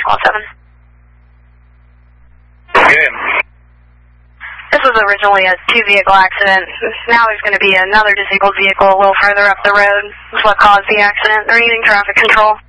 Squad 7. Okay. This was originally a two-vehicle accident. Now there's going to be another disabled vehicle a little further up the road. That's what caused the accident. They're using traffic control.